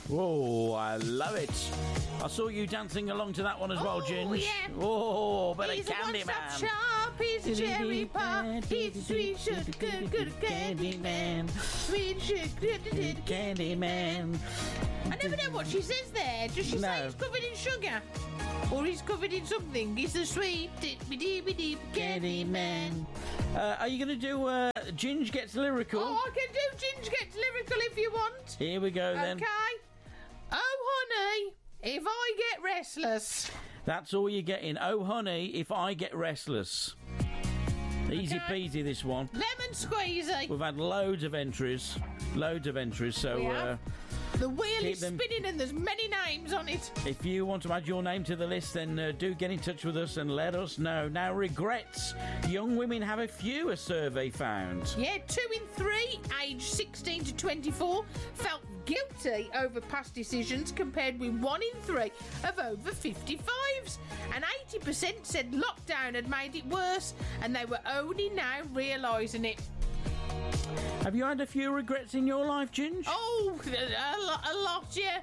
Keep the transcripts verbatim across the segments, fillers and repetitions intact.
Oh, I love it. I saw you dancing along to that one as well, Oh, Ginge. yeah. Oh, but He's a a candy one-stop man. shop, he's a cherry pie, he's a sweet sugar, good, good candy man. Sweet sugar, good, good candy man. I never know what she says there. Does she No. say he's covered in sugar? Or he's covered in something? He's a sweet dee-dee-dee-dee candy man. Uh, are you going to do uh, Ginge Gets Lyrical? Oh, I can do Ginge Gets Lyrical if you want. Here we go then. Okay. Oh, honey, if I get restless. That's all you're getting. Oh, honey, if I get restless. Easy Okay. peasy, this one. Lemon squeezy. We've had loads of entries. Loads of entries, so... We Uh, have. The wheel keep is them- spinning and there's many names on it. If you want to add your name to the list, then uh, do get in touch with us and let us know. Now, regrets. Young women have a few, a survey found. Yeah, two in three, aged sixteen to twenty-four, felt guilty over past decisions compared with one in three of over fifty-fives. And eighty percent said lockdown had made it worse and they were only now realising it. Have you had a few regrets in your life, Ginge? Oh, a, lo- a lot, yeah.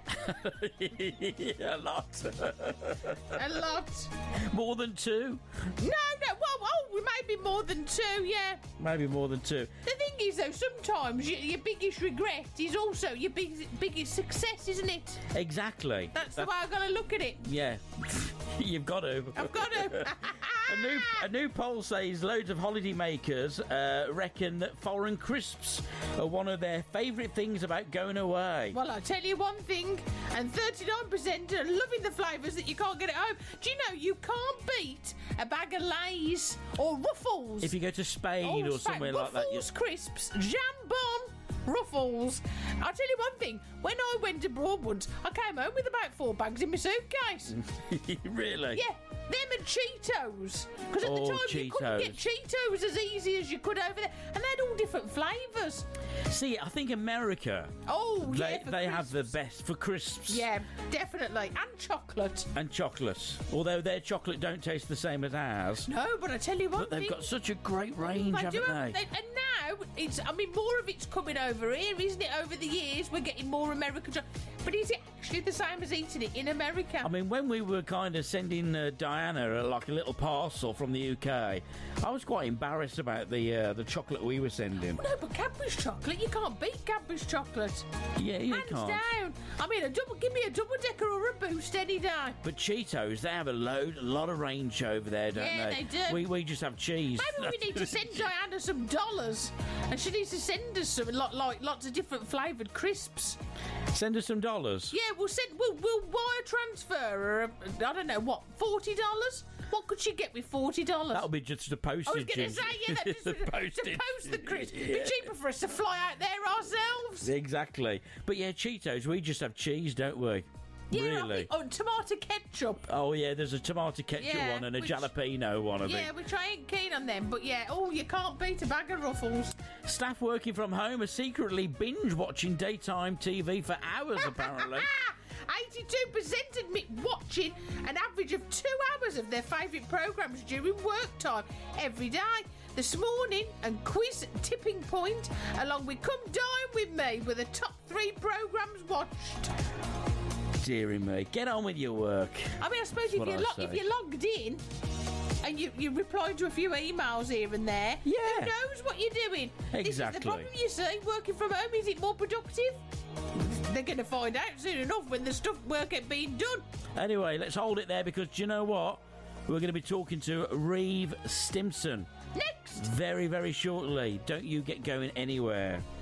a lot. A lot. More than two? No, no, well, oh, maybe more than two, yeah. Maybe more than two. The thing is, though, sometimes your, your biggest regret is also your big, biggest success, isn't it? Exactly. That's the way I've got to look at it. Yeah. You've got to. I've got to. A new a new poll says loads of holiday makers uh, reckon that foreign crisps are one of their favourite things about going away. Well, I'll tell you one thing, and thirty-nine percent are loving the flavours that you can't get at home. Do you know you can't beat a bag of Lay's or Ruffles? If you go to Spain Oh, or somewhere like that, you... Ruffles crisps, jambon, Ruffles. I'll tell you one thing, when I went abroad once, I came home with about four bags in my suitcase. Really? Yeah. Them and Cheetos. Because at Oh, the time you couldn't get Cheetos. Cheetos as easy as you could over there. And they had all different flavours. See, I think America, Oh, they, yeah, for they have the crisps. best for crisps. Yeah, definitely. And chocolate. And chocolates. Although their chocolate don't taste the same as ours. No, but I tell you one But they've thing. got such a great range, They haven't do have- they? they- And now, it's. I mean, more of it's coming over here, isn't it? Over the years, we're getting more American chocolate. But is it actually the same as eating it in America? I mean, when we were kind of sending uh, Diana uh, like a little parcel from the U K, I was quite embarrassed about the uh, the chocolate we were sending. no, but Cadbury's chocolate, you can't beat Cadbury's chocolate. Yeah, you Hands can't. down. I mean, a double. Give me a double decker or a boost any day. But Cheetos, they have a load, a lot of range over there, don't Yeah, they? they do. We we just have cheese. Maybe we need to send Diana some dollars, and she needs to send us some lot like lots of different flavoured crisps. Send us some dollars. Yeah, we'll send. We'll, we'll wire transfer her. uh, I don't know what. Forty dollars. What could she get with forty dollars? That'll be just the postage. I was going to say, yeah, that just the to postage. post the crisps. It'd Yeah. be cheaper for us to fly out there ourselves. Exactly. But yeah, Cheetos, we just have cheese, don't we? Yeah, I really? think- oh, tomato ketchup. Oh yeah, there's a tomato ketchup Yeah, one and a which- jalapeno one, I Yeah, think. which I ain't keen on them, but yeah, oh, you can't beat a bag of Ruffles. Staff working from home are secretly binge watching daytime T V for hours, apparently. eighty-two percent admit watching an average of two hours of their favourite programmes during work time every day. This morning, and Quiz Tipping Point, along with Come Dine With Me, were the top three programmes watched. Dearie me. Get on with your work. I mean, I suppose if what you're, I lo- say. if you're logged in and you, you replied to a few emails here and there, Yeah. who knows what you're doing? This is Exactly. the problem, you see. Working from home, is it more productive? They're going to find out soon enough when the stuff work ain't being done. Anyway, let's hold it there because do you know what? We're going to be talking to Reeve Stimson Next! very, very shortly. Don't you get going anywhere.